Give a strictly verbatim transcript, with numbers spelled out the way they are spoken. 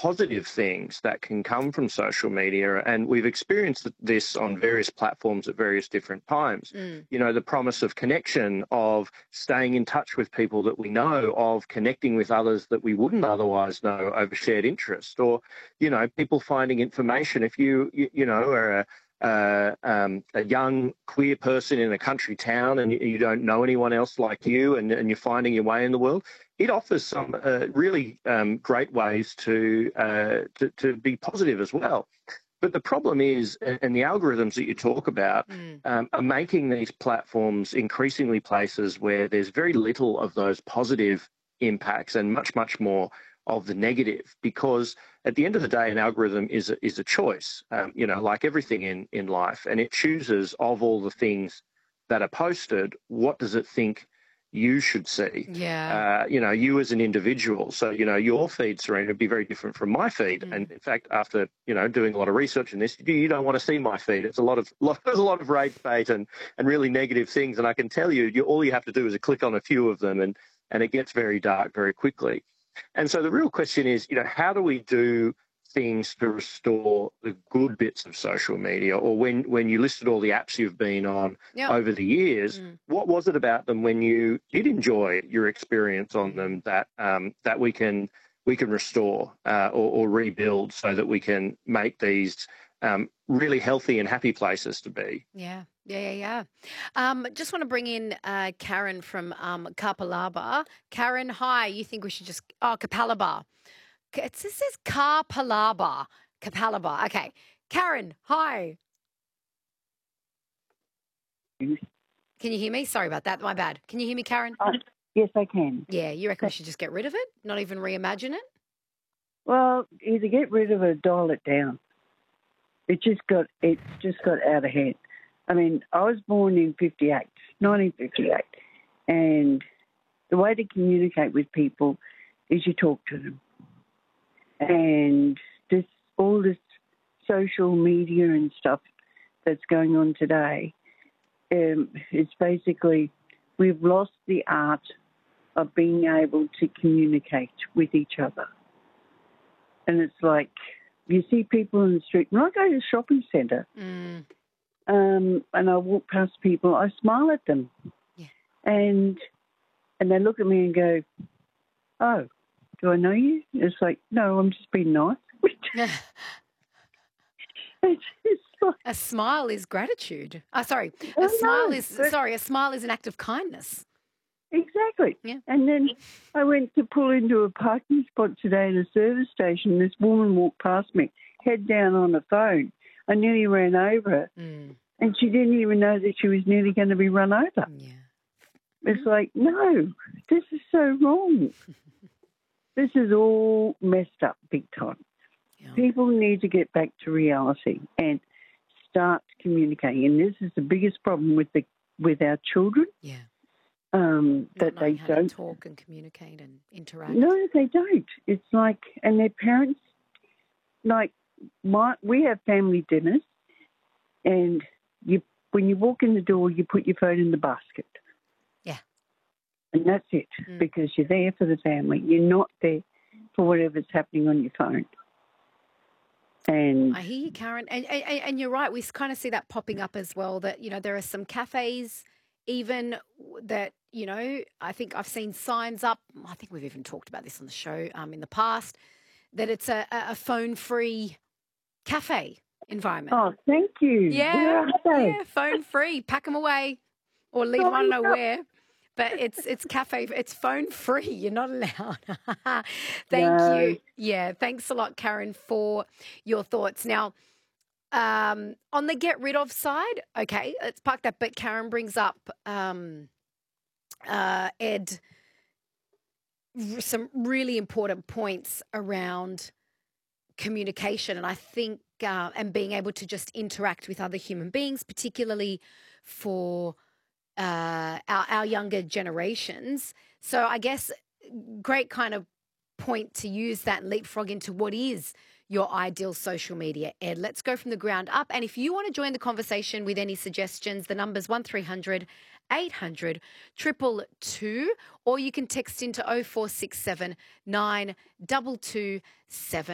positive things that can come from social media. And we've experienced this on various platforms at various different times. Mm. You know, the promise of connection, of staying in touch with people that we know, of connecting with others that we wouldn't otherwise know over shared interest, or, you know, people finding information. If you, you, you know, are a, Uh, um, a young queer person in a country town and you, you don't know anyone else like you, and, and you're finding your way in the world, it offers some uh, really um, great ways to, uh, to to be positive as well. But the problem is, and the algorithms that you talk about Mm. um, are making these platforms increasingly places where there's very little of those positive impacts and much, much more of the negative, because at the end of the day, an algorithm is a, is a choice, um, you know, like everything in, in life, and it chooses of all the things that are posted, what does it think you should see? Yeah. Uh, you know, you as an individual. So, you know, your feed, Serena, would be very different from my feed. Mm. And in fact, after, you know, doing a lot of research in this, you don't want to see my feed. It's a lot of, lot, there's a lot of rage bait and, and really negative things. And I can tell you, you, all you have to do is click on a few of them, and, and it gets very dark very quickly. And so the real question is, you know, how do we do things to restore the good bits of social media? Or when, when you listed all the apps you've been on Yep. over the years, Mm. what was it about them when you did enjoy your experience on them that um, that we can we can restore uh, or, or rebuild so that we can make these um, really healthy and happy places to be? Yeah, yeah, yeah, yeah. Um, just want to bring in uh, Karen from um, Kapalaba. Karen, hi. You think we should just oh Kapalaba? It says Kapalaba. Kapalaba. Okay, Karen, hi. Can you hear me? Sorry about that. My bad. Can you hear me, Karen? Uh, yes, I can. Yeah, you reckon we should just get rid of it? Not even reimagine it? Well, either get rid of it or dial it down. It just got it just got out of hand. I mean, I was born in fifty-eight, nineteen fifty-eight, and the way to communicate with people is you talk to them. And this all this social media and stuff that's going on today, um, it's basically we've lost the art of being able to communicate with each other. And it's like you see people in the street. When I go to the shopping centre Mm. um, and I walk past people, I smile at them. Yeah. And and they look at me and go, "Oh, do I know you?" It's like, "No, I'm just being nice." It's just like, A smile is gratitude. Oh, sorry. I A smile know, is but- sorry. A smile is an act of kindness. exactly. Yeah. And then I went to pull into a parking spot today at a service station. This woman walked past me, head down on the phone. I nearly ran over her, Mm. and she didn't even know that she was nearly going to be run over. Yeah. It's like, no, this is so wrong. This is all messed up big time. Yeah. People need to get back to reality and start communicating. And this is the biggest problem with the with our children, Yeah. um, Not that they knowing how to don't. talk and communicate and interact. No, they don't. It's like, and their parents, like, my, we have family dinners, and you when you walk in the door, you put your phone in the basket. Yeah. And that's it, Mm. because you're there for the family. You're not there for whatever's happening on your phone. And I hear you, Karen, and, and and you're right. We kind of see that popping up as well. That you know there are some cafes, even that you know. I think I've seen signs up. I think we've even talked about this on the show um, in the past. That it's a, a phone-free cafe environment. oh, thank you. yeah, Where are they? yeah, phone-free. Pack them away, or leave them. I don't know where. But it's it's cafe, it's phone free. You're not allowed. Thank No. you. Yeah, thanks a lot, Karen, for your thoughts. Now, um, on the get rid of side, okay, let's park that. But Karen brings up um, uh, Ed r- some really important points around communication, and I think uh, and being able to just interact with other human beings, particularly for uh, our, our younger generations. So I guess great kind of point to use that and leapfrog into what is your ideal social media. Ed, let's go from the ground up. And if you want to join the conversation with any suggestions, the number's one three hundred eight hundred two two two, or you can text into oh four six seven nine two two seven.